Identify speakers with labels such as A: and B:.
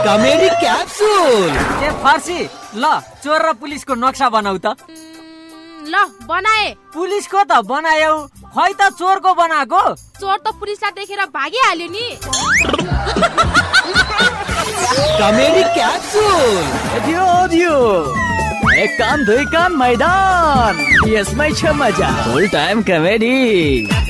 A: Comedy capsule.
B: ए फर्सी, ल चोर र पुलिसको नक्सा बनाऊ त।
C: ल बनाए।
B: पुलिसको त बनायौ, खै त चोरको बनाएको?
C: चोर त पुलिसलाई देखेर भागिहाल्यो नि।
A: Comedy capsule.
D: दियो एक कान दुई कान मैदान, यसमै छ मजा। फुल टाइम कमेडी।